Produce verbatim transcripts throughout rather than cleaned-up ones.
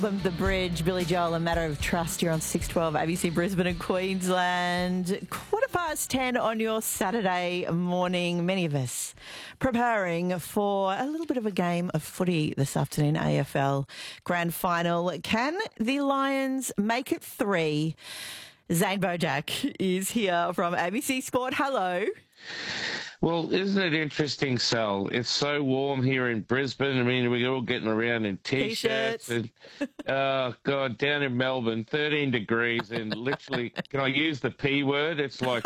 Them, The Bridge, Billy Joel, A Matter of Trust. You're on six twelve A B C Brisbane and Queensland. Quarter past ten on your Saturday morning. Many of us preparing for a little bit of a game of footy this afternoon, A F L Grand Final. Can the Lions make it three? Zane Bojack is here from A B C Sport. Hello. Well, isn't it interesting, Sal? It's so warm here in Brisbane. I mean, we're all getting around in T-shirts. T-shirts. And, oh, God, down in Melbourne, thirteen degrees and literally, can I use the P word? It's like...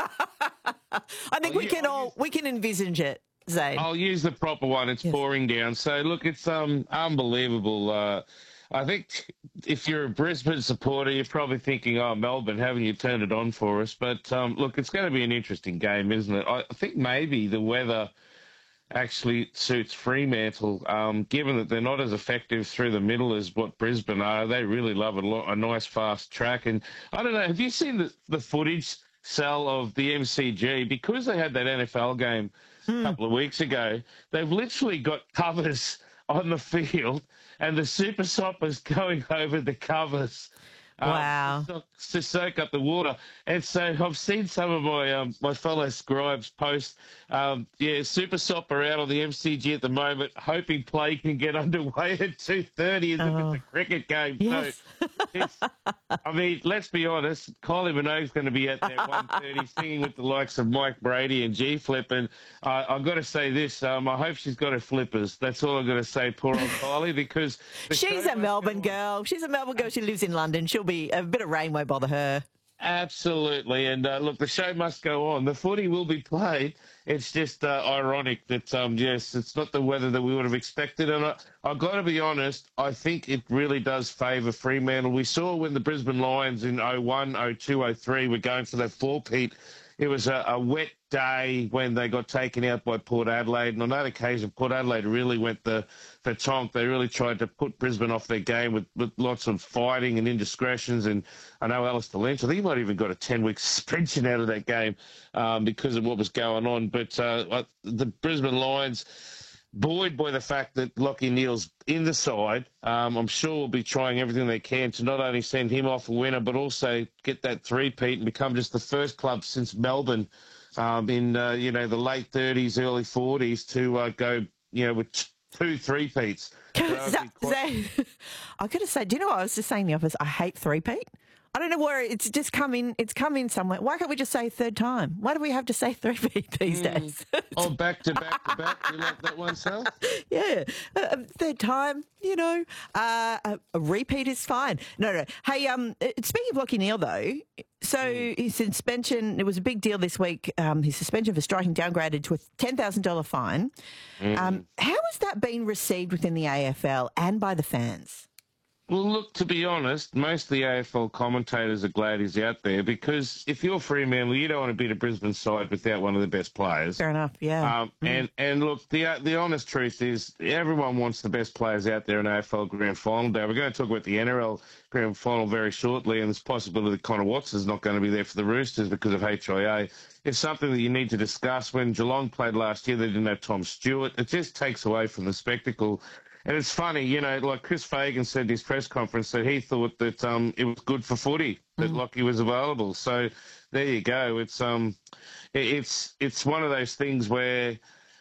I think I'll, we can I'll all, use, we can envisage it, Zane. I'll use the proper one. It's yes. pouring down. So, look, it's um unbelievable. Uh, I think if you're a Brisbane supporter, you're probably thinking, oh, Melbourne, haven't you turned it on for us? But, um, look, it's going to be an interesting game, isn't it? I think maybe the weather actually suits Fremantle, um, given that they're not as effective through the middle as what Brisbane are. They really love a, lo- a nice, fast track. And I don't know, have you seen the, the footage, Sal, of the M C G? Because they had that N F L game mm. a couple of weeks ago, they've literally got covers on the field and the Super Soppers going over the covers. Wow. Um, to, soak, to soak up the water. And so I've seen some of my um, my fellow scribes post, um, yeah, Super Sopper out on the M C G at the moment, hoping play can get underway at two thirty as oh. if it's a cricket game. Yes. So, it's, I mean, let's be honest, Kylie Minogue's going to be out there at one thirty singing with the likes of Mike Brady and G-Flip. And uh, I've got to say this, um, I hope she's got her flippers. That's all I've got to say, poor old Kylie, because... She's a Melbourne girl. She's a Melbourne girl. She lives in London. She'll be, a bit of rain won't bother her. Absolutely. And uh, look, the show must go on. The footy will be played. It's just uh, ironic that, um, yes, it's not the weather that we would have expected. And I, I've got to be honest, I think it really does favour Fremantle. We saw when the Brisbane Lions in oh one, oh two, oh three were going for that four-peat. It was a, a wet day when they got taken out by Port Adelaide. And on that occasion, Port Adelaide really went the, the tonk. They really tried to put Brisbane off their game with, with lots of fighting and indiscretions. And I know Alistair Lynch, I think he might have even got a ten-week suspension out of that game um, because of what was going on. But uh, the Brisbane Lions, buoyed by the fact that Lachie Neale's in the side, um, I'm sure will be trying everything they can to not only send him off a winner, but also get that three-peat and become just the first club since Melbourne um, in, uh, you know, the late thirties, early forties to uh, go, you know, with two three-peats. So quite... I've got to say, do you know what I was just saying in the office? I hate three-peat. I don't know where it's just come in. It's come in somewhere. Why can't we just say third time? Why do we have to say three-peat these mm. days? Oh, back to back to back. You like that one, Sal? Yeah, uh, third time. You know, uh, a, a repeat is fine. No, no. Hey, um, speaking of Lachie Neale, though, so mm. his suspension. It was a big deal this week. Um, his suspension for striking downgraded to a ten thousand dollar fine. Mm. Um, how has that been received within the A F L and by the fans? Well, look, to be honest, most of the A F L commentators are glad he's out there because if you're Fremantle, you don't want to beat a Brisbane side without one of the best players. Fair enough, yeah. Um, mm. And and look, the the honest truth is everyone wants the best players out there in A F L Grand Final day. We're going to talk about the N R L Grand Final very shortly, and there's possibility that Connor Watts is not going to be there for the Roosters because of H I A. It's something that you need to discuss. When Geelong played last year, they didn't have Tom Stewart. It just takes away from the spectacle. And it's funny, you know, like Chris Fagan said in his press conference that he thought that um, it was good for footy that mm. Lachie was available. So there you go. It's um, it's it's one of those things where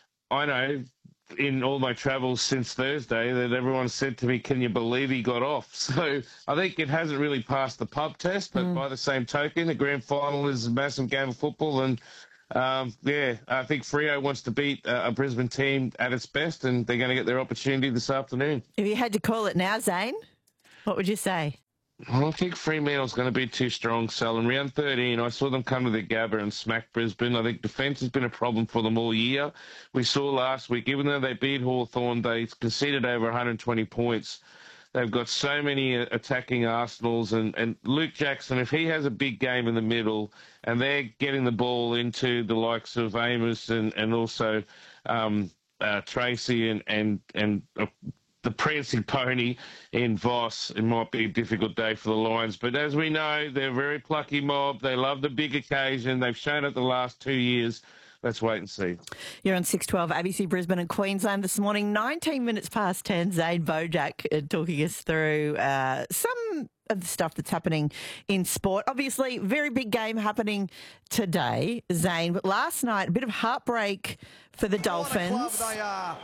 I know in all my travels since Thursday that everyone said to me, "Can you believe he got off?" So I think it hasn't really passed the pub test. But mm. by the same token, the grand final is a massive game of football and. Um, yeah, I think Freo wants to beat uh, a Brisbane team at its best, and they're going to get their opportunity this afternoon. If you had to call it now, Zane, what would you say? Well, I think Fremantle's going to be too strong, Sal. In round thirteen, I saw them come to the Gabba and smack Brisbane. I think defence has been a problem for them all year. We saw last week, even though they beat Hawthorn, they conceded over one hundred twenty points. They've got so many attacking arsenals, and, and Luke Jackson, if he has a big game in the middle and they're getting the ball into the likes of Amos and, and also um, uh, Tracy and, and, and uh, the prancing pony in Voss, it might be a difficult day for the Lions. But as we know, they're a very plucky mob. They love the big occasion. They've shown it the last two years. let's wait and see. You're on six twelve A B C Brisbane and Queensland this morning, nineteen minutes past ten. Zane Bojack uh, talking us through uh, some of the stuff that's happening in sport. Obviously, very big game happening today, Zane. But last night, a bit of heartbreak for the Dolphins. What a club they are.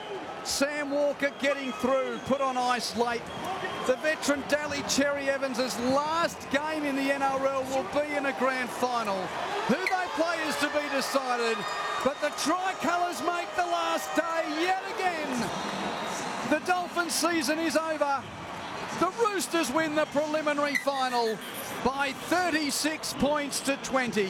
Sam Walker getting through, put on ice late. The veteran Daly Cherry Evans' last game in the N R L will be in a grand final. Who they play is to be decided, but the Tricolours make the last day yet again. The Dolphins season is over. The Roosters win the preliminary final by thirty-six points to twenty.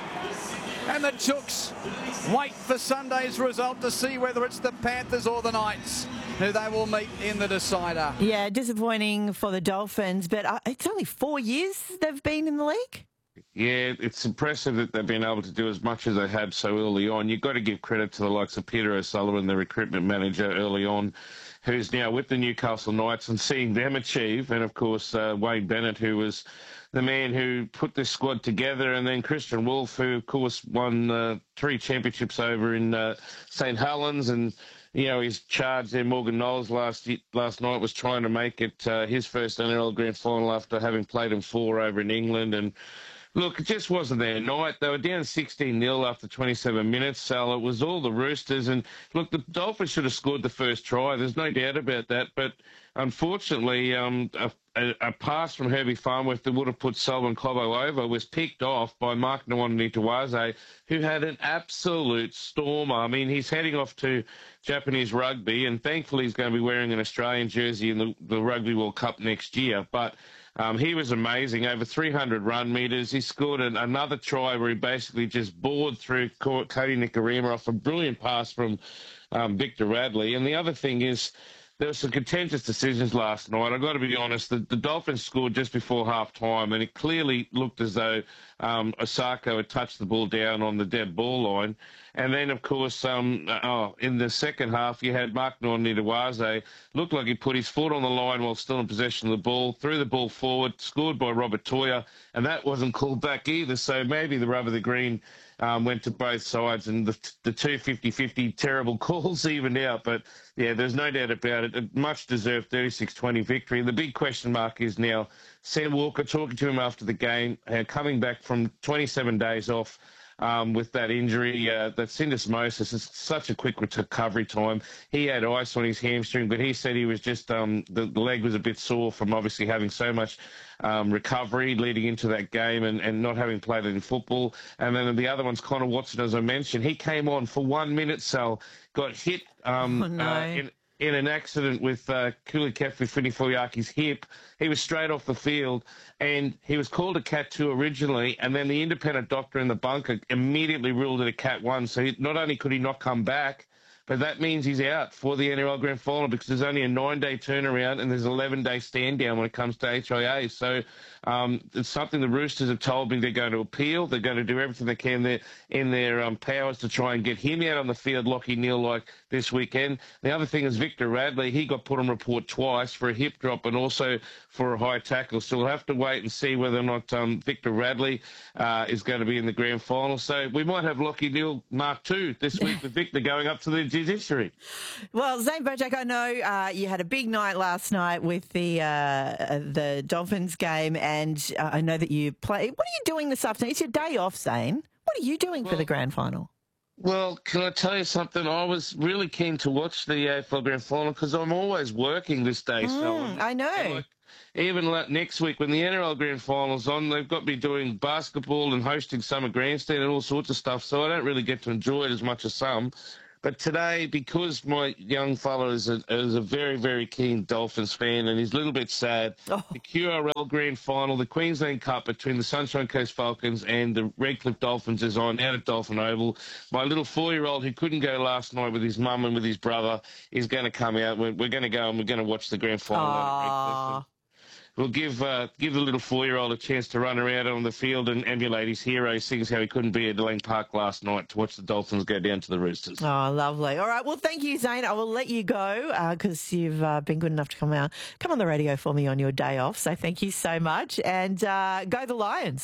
And the Chooks wait for Sunday's result to see whether it's the Panthers or the Knights who they will meet in the decider. Yeah, disappointing for the Dolphins, but uh, it's only four years they've been in the league. Yeah, it's impressive that they've been able to do as much as they had so early on. You've got to give credit to the likes of Peter O'Sullivan, the recruitment manager early on, who's now with the Newcastle Knights, and seeing them achieve. And, of course, uh, Wayne Bennett, who was the man who put this squad together, and then Christian Wolff, who, of course, won uh, three championships over in uh, St Helens. And, you know, his charge there, Morgan Knowles, last last night was trying to make it uh, his first N R L grand final after having played in four over in England. And look, it just wasn't their night. They were down sixteen nil after twenty-seven minutes, so it was all the Roosters. And look, the Dolphins should have scored the first try. There's no doubt about that. But unfortunately, um, a, a, a pass from Herbie Farnworth that would have put Selwyn Cobbo over was picked off by Mark Nwani-Tawaze, who had an absolute stormer. I mean, he's heading off to Japanese rugby, and thankfully he's going to be wearing an Australian jersey in the, the Rugby World Cup next year. But Um, he was amazing, over three hundred run metres. He scored an, another try where he basically just bored through Cody Nikorima off a brilliant pass from um, Victor Radley. And the other thing is, there were some contentious decisions last night. I've got to be honest, the, the Dolphins scored just before half-time, and it clearly looked as though um, Osako had touched the ball down on the dead ball line. And then, of course, um, oh, in the second half, you had Mark Nwani-Tawaze. Looked like he put his foot on the line while still in possession of the ball, threw the ball forward, scored by Robert Toya, and that wasn't called back either. So maybe the rub of the green um, went to both sides, and the, the two fifty-fifty terrible calls evened out. But, yeah, there's no doubt about it. A much-deserved thirty-six twenty victory. The big question mark is now Sam Walker, talking to him after the game, uh, coming back from twenty-seven days off, Um, with that injury, uh, that syndesmosis. It's such a quick recovery time. He had ice on his hamstring, but he said he was just, um, the, the leg was a bit sore from obviously having so much um, recovery leading into that game and, and not having played it in football. And then the other one's Connor Watson, as I mentioned. He came on for one minute, Sal, got hit um, oh, no. uh, in, in an accident with uh, Kulikeffi Funifoyaki's hip. He was straight off the field, and he was called a Cat two originally, and then the independent doctor in the bunker immediately ruled it a Cat one. So he, not only could he not come back, but that means he's out for the N R L Grand Final because there's only a nine-day turnaround and there's an eleven-day stand-down when it comes to H I A. So um, it's something the Roosters have told me they're going to appeal. They're going to do everything they can there in their um, powers to try and get him out on the field, Lachie Neale, like this weekend. The other thing is Victor Radley. He got put on report twice for a hip drop and also for a high tackle. So we'll have to wait and see whether or not um, Victor Radley uh, is going to be in the Grand Final. So we might have Lachie Neale Mark two this week with Victor going up to the judiciary. Well, Zane Bojack, I know uh, you had a big night last night with the uh, the Dolphins game, and uh, I know that you play. What are you doing this afternoon? It's your day off, Zane. What are you doing well, for the grand final? Well, can I tell you something? I was really keen to watch the A F L Grand Final because I'm always working this day. Mm, so I know. Like, even like next week when the N R L Grand Final's on, they've got me doing basketball and hosting Summer Grandstand and all sorts of stuff, so I don't really get to enjoy it as much as some. But today, because my young fella is a, is a very, very keen Dolphins fan and he's a little bit sad, oh. the Q R L Grand Final, the Queensland Cup between the Sunshine Coast Falcons and the Redcliffe Dolphins is on out at Dolphin Oval. My little four-year-old who couldn't go last night with his mum and with his brother is going to come out. We're, we're going to go and we're going to watch the Grand Final out at Redcliffe. We'll give uh, give the little four-year-old a chance to run around on the field and emulate his hero, seeing as how he couldn't be at Delaney Park last night to watch the Dolphins go down to the Roosters. Oh, lovely. All right, well, thank you, Zane. I will let you go because uh, you've uh, been good enough to come out, come on the radio for me on your day off. So thank you so much, and uh, go the Lions.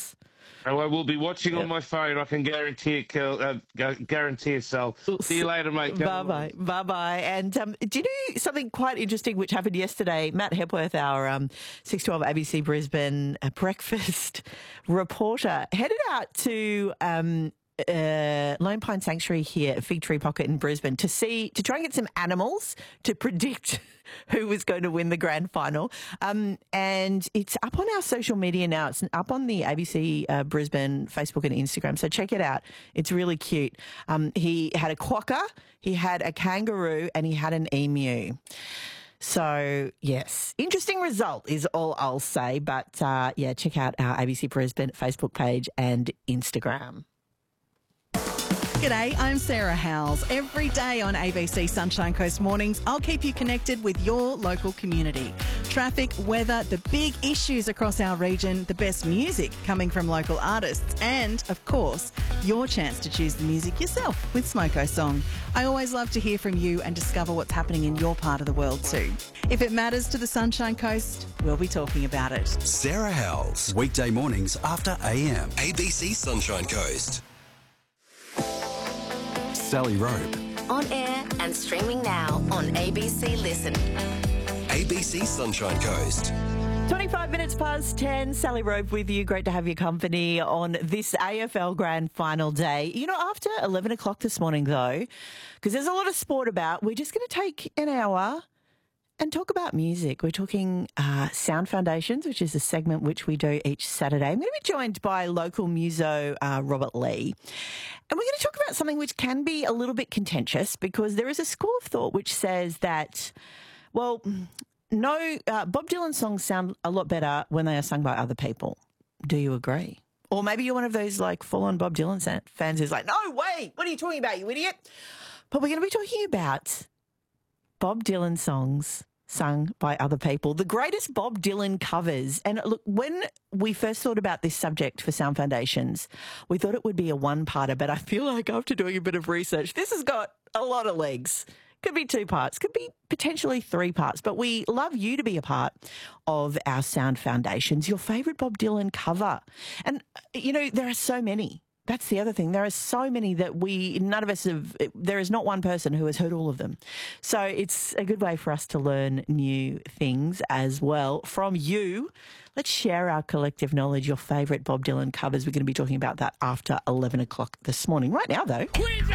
Oh, I will be watching Yep. on my phone. I can guarantee it, Kel, uh, gu- guarantee it, Sal. See you later, mate. Go Bye-bye. Bye-bye. And um, do you know something quite interesting which happened yesterday? Matt Hepworth, our um, six twelve A B C Brisbane uh, breakfast reporter, headed out to um, uh, Lone Pine Sanctuary here at Fig Tree Pocket in Brisbane to see, to try and get some animals to predict who was going to win the grand final. Um, and it's up on our social media now. It's up on the A B C uh, Brisbane Facebook and Instagram. So check it out. It's really cute. Um, he had a quokka, he had a kangaroo, and he had an emu. So, yes, interesting result is all I'll say. But, uh, yeah, check out our A B C Brisbane Facebook page and Instagram. G'day, I'm Sarah Howells. Every day on A B C Sunshine Coast Mornings, I'll keep you connected with your local community. Traffic, weather, the big issues across our region, the best music coming from local artists, and, of course, your chance to choose the music yourself with Smoko Song. I always love to hear from you and discover what's happening in your part of the world too. If it matters to the Sunshine Coast, we'll be talking about it. Sarah Howells, weekday mornings after A M. A B C Sunshine Coast. Sally Robe. On air and streaming now on A B C Listen. A B C Sunshine Coast. twenty-five minutes past ten, Sally Robe with you. Great to have your company on this A F L Grand Final day. You know, after eleven o'clock this morning, though, because there's a lot of sport about, we're just going to take an hour and talk about music. We're talking uh, Sound Foundations, which is a segment which we do each Saturday. I'm going to be joined by local muso uh, Robert Lee. And we're going to talk about something which can be a little bit contentious because there is a school of thought which says that, well, no, uh, Bob Dylan songs sound a lot better when they are sung by other people. Do you agree? Or maybe you're one of those like full-on Bob Dylan fans who's like, no way, what are you talking about, you idiot? But we're going to be talking about Bob Dylan songs sung by other people, the greatest Bob Dylan covers. And look, when we first thought about this subject for Sound Foundations, we thought it would be a one-parter, but I feel like after doing a bit of research, this has got a lot of legs. Could be two parts, could be potentially three parts, but we love you to be a part of our Sound Foundations, your favourite Bob Dylan cover. And, you know, there are so many. That's the other thing. There are so many that we, none of us have, there is not one person who has heard all of them. So it's a good way for us to learn new things as well from you. Let's share our collective knowledge, your favourite Bob Dylan covers. We're going to be talking about that after eleven o'clock this morning. Right now, though. Quiz